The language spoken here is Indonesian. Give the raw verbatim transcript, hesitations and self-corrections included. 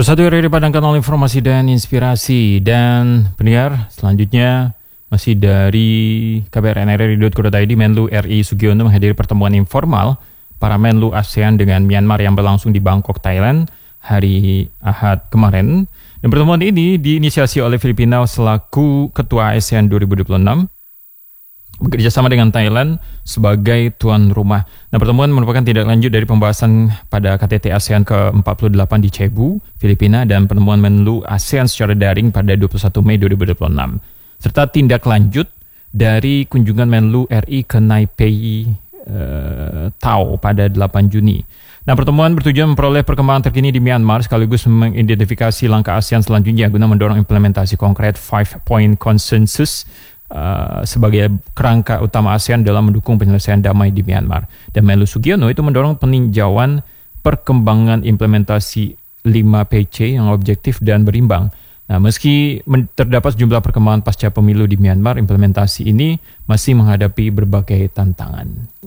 Bersatu dari Padang Kanal Informasi dan Inspirasi. Dan pendengar, selanjutnya masih dari k b r n r i titik co titik i d, Menlu R I Sugiono menghadiri pertemuan informal para Menlu ASEAN dengan Myanmar yang berlangsung di Bangkok, Thailand hari Ahad kemarin. Dan pertemuan ini diinisiasi oleh Filipina selaku Ketua ASEAN dua ribu dua puluh enam, bekerja sama dengan Thailand sebagai tuan rumah. Nah, pertemuan merupakan tindak lanjut dari pembahasan pada K T T ASEAN ke empat puluh delapan di Cebu, Filipina, dan pertemuan Menlu ASEAN secara daring pada dua puluh satu Mei dua ribu dua puluh enam. Serta tindak lanjut dari kunjungan Menlu R I ke Naipei, uh, Tau pada delapan Juni. Nah, pertemuan bertujuan memperoleh perkembangan terkini di Myanmar sekaligus mengidentifikasi langkah ASEAN selanjutnya guna mendorong implementasi konkret Five Point Consensus Uh, sebagai kerangka utama ASEAN dalam mendukung penyelesaian damai di Myanmar. Dan Menlu Sugiono itu mendorong peninjauan perkembangan implementasi lima P C yang objektif dan berimbang. Nah, meski terdapat sejumlah perkembangan pasca pemilu di Myanmar, implementasi ini masih menghadapi berbagai tantangan.